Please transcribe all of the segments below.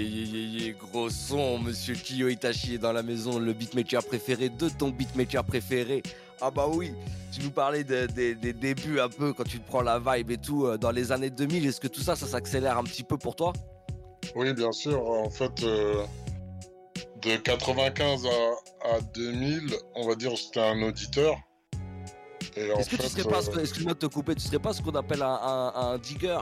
Gros son, monsieur Kiyo Itachi est dans la maison, le beatmaker préféré de ton beatmaker préféré. Ah bah oui, tu nous parlais des débuts un peu, quand tu te prends la vibe et tout, dans les années 2000, est-ce que tout ça s'accélère un petit peu pour toi? Oui, bien sûr. En fait, de 95 à 2000, on va dire, j'étais un auditeur. Et en Est-ce que tu fait, serais pas, excuse-moi de te couper, tu serais pas ce qu'on appelle un digger?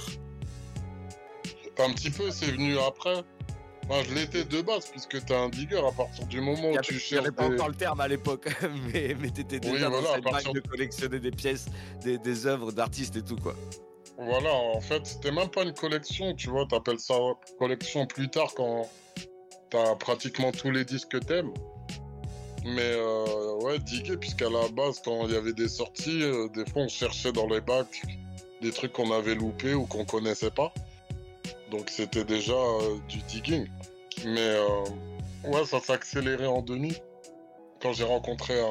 un petit peu, c'est venu après. Enfin, je l'étais de base, puisque t'es un digger à partir du moment où tu Il n'y cherches avait pas des... encore le terme à l'époque, mais t'étais Oui, déjà dans voilà, à cette vague partir de collectionner des pièces, des œuvres d'artistes et tout, quoi. Voilà, en fait, c'était même pas une collection, tu vois, t'appelles ça collection plus tard quand t'as pratiquement tous les disques que t'aimes. Mais ouais, diguer, puisqu'à la base, quand il y avait des sorties, des fois on cherchait dans les bacs des trucs qu'on avait loupés ou qu'on connaissait pas. Donc c'était déjà du digging. Mais ouais, ça s'est accéléré en 2000. Quand j'ai rencontré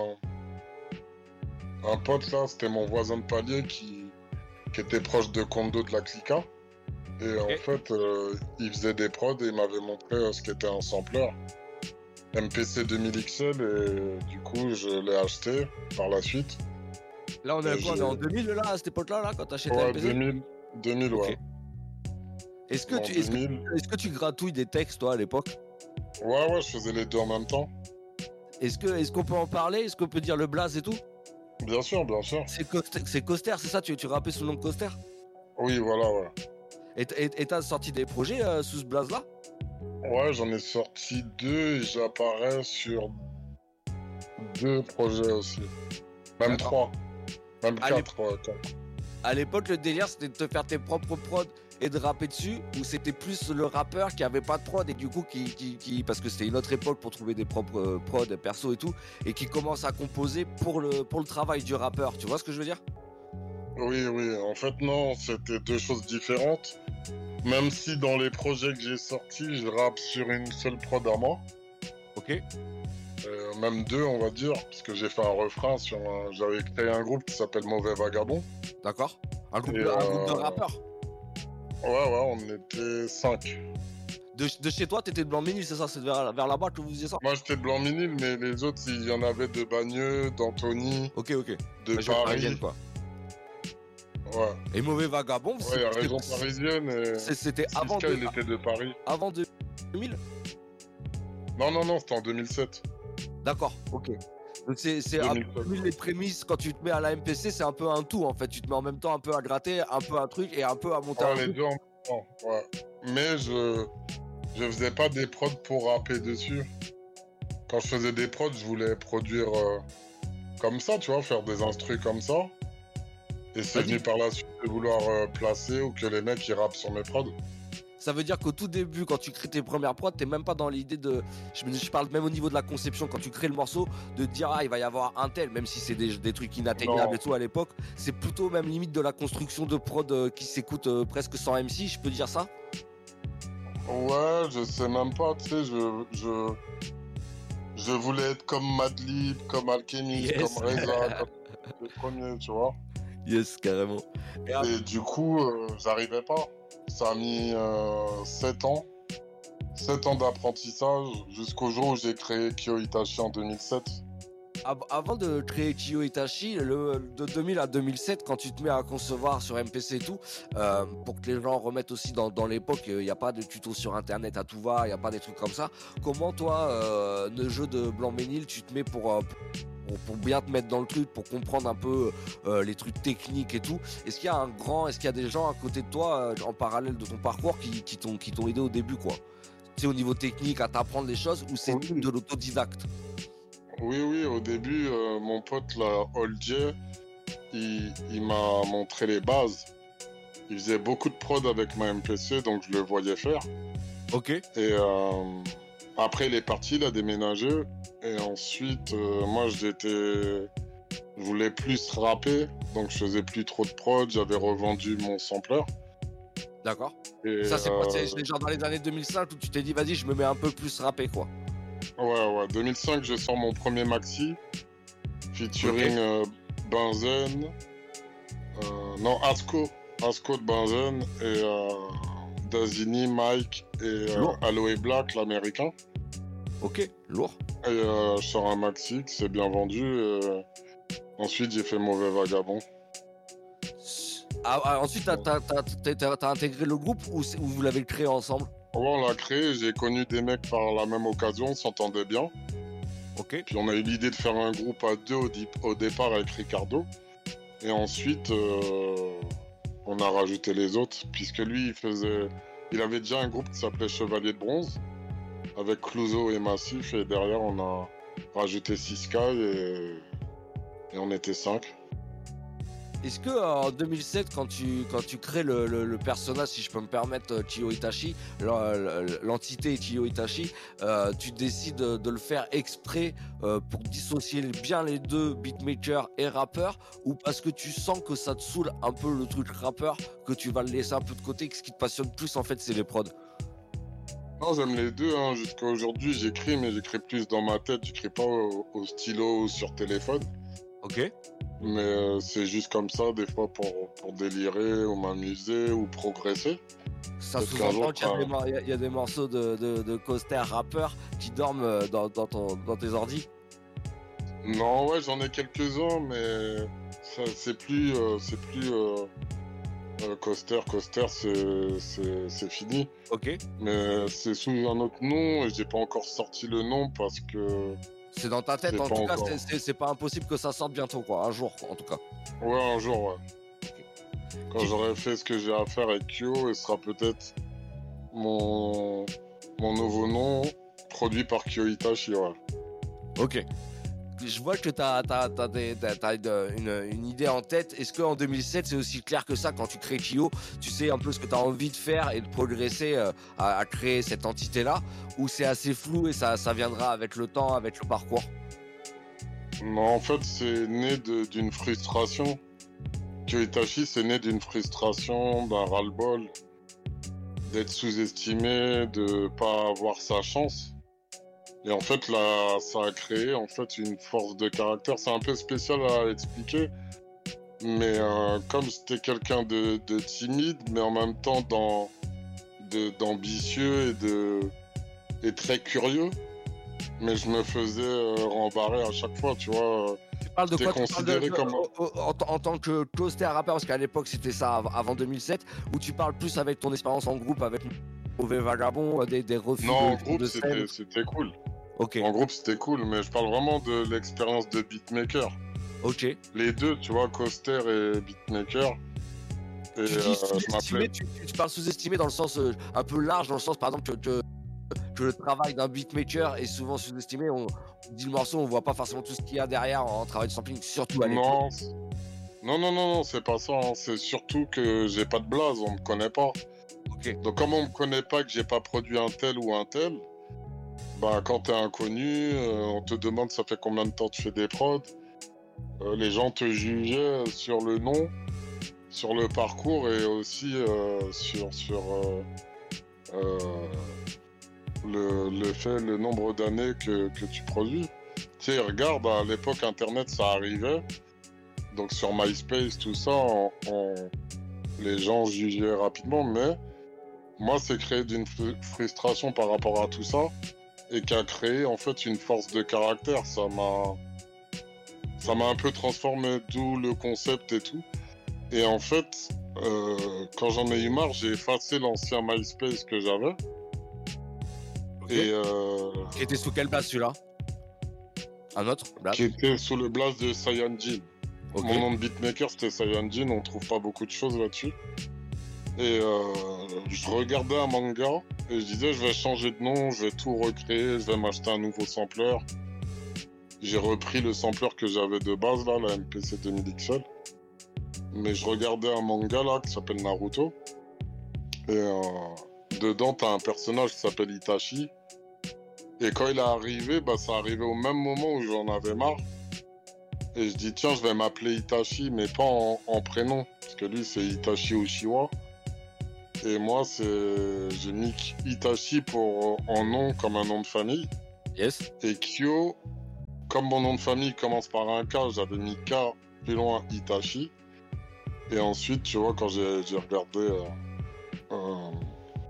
un pote là, c'était mon voisin de palier qui était proche de Kondo de la Clica. Et en fait, il faisait des prods et il m'avait montré ce qu'était un sampler. MPC 2000 XL et du coup je l'ai acheté par la suite. Là, on est Et quoi? On est en 2000 là, à cette époque-là, là, quand t'achètes la Ouais, MPC? 2000 Ok. ouais. Est-ce que En tu, 2000. est-ce que tu gratouilles des textes, toi, à l'époque? Ouais, je faisais les deux en même temps. Est-ce qu'on peut en parler? Est-ce qu'on peut dire le blaze et tout? Bien sûr, bien sûr. C'est Coster, c'est ça? Tu rappais sous le nom de Coster? Oui, voilà, ouais. Et t'as sorti des projets sous ce blaze-là? Ouais, j'en ai sorti deux et j'apparais sur deux projets aussi. Même trois. Même quatre, ouais, quatre. À l'époque, le délire, c'était de te faire tes propres prods et de rapper dessus, ou c'était plus le rappeur qui avait pas de prod et du coup parce que c'était une autre époque pour trouver des propres prods perso et tout, et qui commence à composer pour le travail du rappeur, tu vois ce que je veux dire? Oui, en fait non, c'était deux choses différentes. Même si dans les projets que j'ai sortis, je rappe sur une seule prod à moi. Ok. Même deux, on va dire, parce que j'ai fait un refrain sur j'avais créé un groupe qui s'appelle Mauvais Vagabond. D'accord. Un groupe Et, de rappeurs. Ouais, on était 5. De chez toi, t'étais de Blanc-Ménil, c'est ça? C'est vers là-bas que vous faisiez ça? Moi, j'étais de Blanc-Ménil, mais les autres, il y en avait de Bagneux, d'Antony, Ok. de Région Paris. parisienne, quoi. Ouais. Et Mauvais Vagabond, Ouais, la région parisienne. Et... c'était avant il était de Paris. Avant 2000? Non, c'était en 2007. D'accord, ok. Donc c'est les prémices, quand tu te mets à la MPC, c'est un peu un tout en fait. Tu te mets en même temps un peu à gratter, un peu un truc et un peu à monter un les truc. deux en même temps, ouais. Mais je faisais pas des prods pour rapper dessus. Quand je faisais des prods, je voulais produire comme ça, tu vois, faire des instrus comme ça. Et c'est venu par la suite de vouloir placer ou que les mecs ils rappent sur mes prods. Ça veut dire qu'au tout début, quand tu crées tes premières prods, t'es même pas dans l'idée de. Je parle même au niveau de la conception, quand tu crées le morceau, de te dire il va y avoir un tel, même si c'est des trucs inatteignables et tout à l'époque. C'est plutôt même limite de la construction de prod qui s'écoute presque sans MC, je peux dire ça? Ouais, je sais même pas, tu sais, je voulais être comme Madlib, comme Alchemist, comme Reza, comme les premiers, tu vois. Yes, carrément. Et du coup, j'arrivais pas. Ça a mis 7 ans. 7 ans d'apprentissage jusqu'au jour où j'ai créé Kiyo Itachi en 2007. Avant de créer Kiyo Itachi, de 2000 à 2007, quand tu te mets à concevoir sur MPC et tout, pour que les gens remettent aussi dans l'époque, il n'y a pas de tutos sur internet à tout va, il n'y a pas des trucs comme ça. Comment toi, le jeu de Blanc-Ménil, tu te mets pour bien te mettre dans le truc, pour comprendre un peu les trucs techniques et tout? Est-ce qu'il y a des gens à côté de toi, en parallèle de ton parcours, qui t'ont aidé au début, quoi? Tu sais, au niveau technique, à t'apprendre les choses, ou c'est de l'autodidacte? Oui, au début, mon pote, là, Oldier, il m'a montré les bases. Il faisait beaucoup de prod avec ma MPC, donc je le voyais faire. Ok. Et après, il est parti, il a déménagé. Et ensuite, moi, je voulais plus rapper, donc je faisais plus trop de prod, j'avais revendu mon sampler. D'accord. Et ça, c'est passé genre dans les années 2005 où tu t'es dit, vas-y, je me mets un peu plus rappé, quoi. Ouais, 2005, je sors mon premier maxi, featuring Benzen, Asco de Benzen et Dazini, Mike et Lourd. Aloe Black, l'américain. Ok, lourd. Et je sors un maxi qui s'est bien vendu. Ensuite, j'ai fait Mauvais Vagabond. Ensuite, t'as intégré le groupe ou vous l'avez créé ensemble? Ouais, on l'a créé, j'ai connu des mecs par la même occasion, on s'entendait bien. Ok. Puis on a eu l'idée de faire un groupe à deux au départ avec Ricardo. Et ensuite, on a rajouté les autres, puisque lui, il avait déjà un groupe qui s'appelait Chevalier de Bronze, avec Clouseau et Massif, et derrière, on a rajouté Sky et on était 5. Est-ce que en 2007, quand tu crées le personnage, si je peux me permettre, Chiyo Itachi, l'entité Chiyo Itachi, tu décides de le faire exprès pour dissocier bien les deux, beatmaker et rappeur, ou parce que tu sens que ça te saoule un peu le truc rappeur, que tu vas le laisser un peu de côté, que ce qui te passionne plus en fait c'est les prods? Non, j'aime les deux, hein. Jusqu'à aujourd'hui, j'écris, mais j'écris plus dans ma tête, j'écris pas au stylo ou sur téléphone. Ok. Mais c'est juste comme ça, des fois pour délirer ou m'amuser ou progresser. Ça Peut-être qu'un sous-entend jour, qu'il y a des morceaux de Coster rappeurs qui dorment dans tes ordis. Non, ouais, j'en ai quelques-uns, mais c'est plus Coster. Coster, c'est fini. Ok. Mais c'est sous un autre nom et j'ai pas encore sorti le nom parce que C'est dans ta tête, c'est en pas tout cas, encore. c'est pas impossible que ça sorte bientôt, quoi. Un jour, quoi, en tout cas. Ouais, un jour, ouais. Quand j'aurai fait ce que j'ai à faire avec Kyo, ce sera peut-être mon nouveau nom, produit par Kyo Itachi, ouais. Ok. Je vois que t'as une idée en tête. Est-ce qu'en 2007, c'est aussi clair que ça, quand tu crées Kyo, tu sais un peu ce que tu as envie de faire et de progresser à créer cette entité-là, ou c'est assez flou et ça viendra avec le temps, avec le parcours? Non, en fait, c'est né d'une frustration. Kyo Itachi, c'est né d'une frustration, d'un ras-le-bol, d'être sous-estimé, de pas avoir sa chance. Et en fait, là, ça a créé en fait une force de caractère. C'est un peu spécial à expliquer, mais comme j'étais quelqu'un de timide, mais en même temps d'ambitieux et très curieux, mais je me faisais rembarrer à chaque fois, tu vois. Tu parles de J'étais quoi? Tu parles considéré comme... en tant que Coster rappeur, parce qu'à l'époque c'était ça avant 2007, ou tu parles plus avec ton expérience en groupe, avec Mauvais Vagabond, des refus Non, en de groupe, scène? c'était cool. Ok, En groupe, c'était cool, mais je parle vraiment de l'expérience de beatmaker. ok. Les deux, tu vois, Coster et beatmaker. Et Tu dis je m'appelais... sous-estimé, tu parles sous-estimé dans le sens un peu large, dans le sens par exemple que le travail d'un beatmaker est souvent sous-estimé. On dit le morceau, on voit pas forcément tout ce qu'il y a derrière en travail de sampling, surtout à l'époque. Non, c'est pas ça, hein. C'est surtout que j'ai pas de blase, on me connaît pas. Ok. Donc comme on me connaît pas, que j'ai pas produit un tel ou un tel, bah quand t'es inconnu, on te demande ça fait combien de temps tu fais des prods. Les gens te jugeaient sur le nom, sur le parcours et aussi sur le nombre d'années que tu produis. Tu sais, regarde, à l'époque Internet ça arrivait. Donc sur MySpace, tout ça, les gens jugeaient rapidement, mais moi, c'est créé d'une frustration par rapport à tout ça et qui a créé en fait une force de caractère. Ça m'a un peu transformé, d'où le concept et tout. Et en fait, quand j'en ai eu marre, j'ai effacé l'ancien MySpace que j'avais. Ok. Et Qui était sous quelle base celui-là? Un autre blague? qui était sous le blaze de Cyanjin. Ok. Mon nom de beatmaker, c'était Cyanjin, on trouve pas beaucoup de choses là-dessus. Et je regardais un manga et je disais je vais changer de nom, je vais tout recréer, je vais m'acheter un nouveau sampler. J'ai repris le sampler que j'avais de base là, la MPC 2000 XL. Mais je regardais un manga là qui s'appelle Naruto. Et dedans t'as un personnage qui s'appelle Itachi. Et quand il est arrivé, bah ça arrivait au même moment où j'en avais marre. Et je dis tiens je vais m'appeler Itachi mais pas en prénom. Parce que lui c'est Itachi Uchiwa. Et moi, j'ai mis Itachi en nom comme un nom de famille. Yes. Et Kyo, comme mon nom de famille commence par un K, j'avais mis K plus loin Itachi. Et ensuite, tu vois, quand j'ai regardé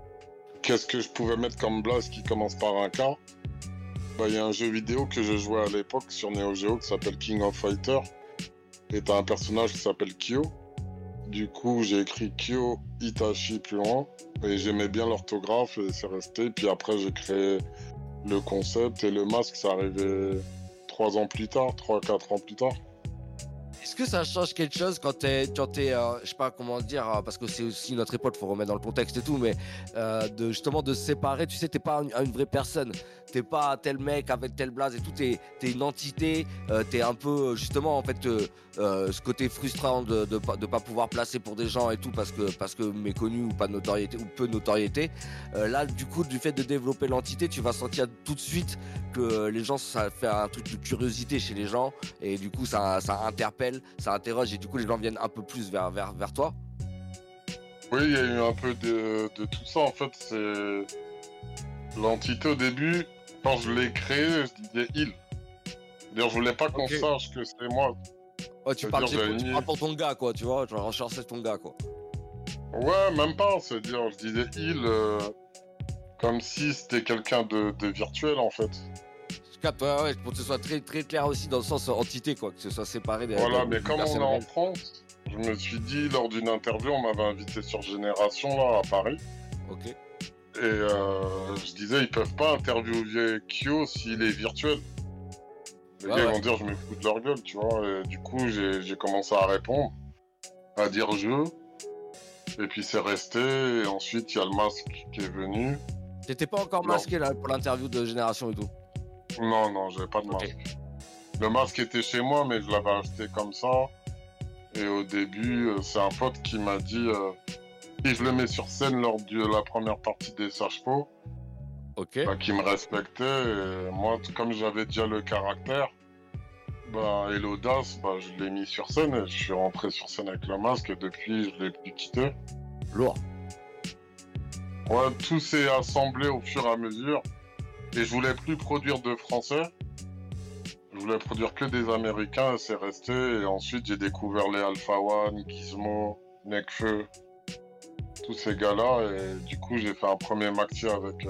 qu'est-ce que je pouvais mettre comme blast qui commence par un K? Bah, il y a un jeu vidéo que je jouais à l'époque sur Neo Geo qui s'appelle King of Fighters. Et t'as un personnage qui s'appelle Kyo. Du coup, j'ai écrit Kyo Itachi plus loin. Et j'aimais bien l'orthographe et c'est resté. Puis après, j'ai créé le concept et le masque, ça arrivait 3 ans plus tard, 3-4 ans plus tard. Est-ce que ça change quelque chose quand t'es je sais pas comment dire, parce que c'est aussi notre époque, faut remettre dans le contexte et tout, mais justement de se séparer, tu sais, t'es pas une vraie personne, t'es pas tel mec avec tel blaze et tout, t'es une entité, t'es un peu justement en fait ce côté frustrant de pas pouvoir placer pour des gens et tout parce que méconnu ou pas de notoriété ou peu de notoriété. Là, du coup, du fait de développer l'entité, tu vas sentir tout de suite que les gens, ça fait un truc de curiosité chez les gens et du coup ça interpelle, ça interroge et du coup les gens viennent un peu plus vers toi. Oui, il y a eu un peu de tout ça en fait. C'est l'entité au début, quand je l'ai créé, je disais il. D'ailleurs, je voulais pas qu'on sache que c'est moi. Ouais, tu parles pour ton gars quoi, tu vois, genre rechercher ton gars quoi. Ouais, même pas, c'est-à-dire je disais il comme si c'était quelqu'un de virtuel en fait. Ouais, pour que ce soit très, très clair aussi dans le sens entité, quoi, que ce soit séparé des. Voilà, mais comme on est en France, je me suis dit, lors d'une interview, on m'avait invité sur Génération, là, à Paris. Ok. Et je disais, ils peuvent pas interviewer Kyo s'il est virtuel. Les gars, ils vont dire, je me fous de leur gueule, tu vois. Et du coup, j'ai commencé à répondre, à dire je. Et puis c'est resté, et ensuite, il y a le masque qui est venu. T'étais pas encore masqué, là, pour l'interview de Génération et tout? Non, j'avais pas de masque. Le masque était chez moi, mais je l'avais acheté comme ça. Et au début, c'est un pote qui m'a dit si je le mets sur scène lors de la première partie des Sages-Po, qui me respectait. Et moi, comme j'avais déjà le caractère et l'audace, je l'ai mis sur scène et je suis rentré sur scène avec le masque et depuis, je l'ai plus quitté. Lourd. Ouais, tout s'est assemblé au fur et à mesure. Et je voulais plus produire de français. Je voulais produire que des américains et c'est resté. Et ensuite, j'ai découvert les Alpha One, Gizmo, Nekfeu, tous ces gars-là. Et du coup, j'ai fait un premier maxi avec.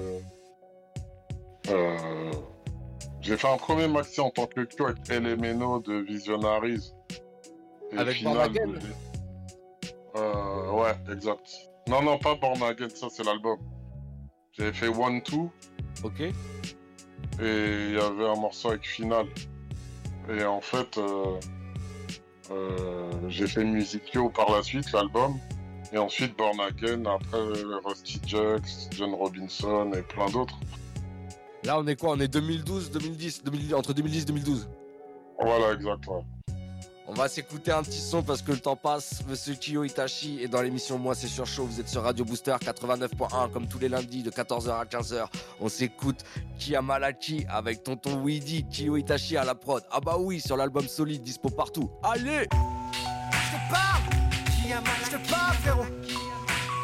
J'ai fait un premier maxi en tant que Q avec Elemeno de Visionaries. Et avec Born Again. Ouais, exact. Non, pas Born Again, ça c'est l'album. J'avais fait One Two. Ok. Et il y avait un morceau avec Final. Et en fait, j'ai fait Musicio par la suite, l'album. Et ensuite Born Again, après Rusty Jux, John Robinson et plein d'autres. Là, on est quoi? On est 2012, 2010, entre 2010 et 2012. Voilà, exact, ouais. On va s'écouter un petit son parce que le temps passe. Monsieur Kyo Itachi est dans l'émission Moi c'est sur chaud. Vous êtes sur Radio Booster 89.1 comme tous les lundis de 14h à 15h. On s'écoute Kiamalaki avec Tonton Weedy, Kyo Itachi à la prod. Ah bah oui, sur l'album Solide, dispo partout. Allez! Je te parle, frérot.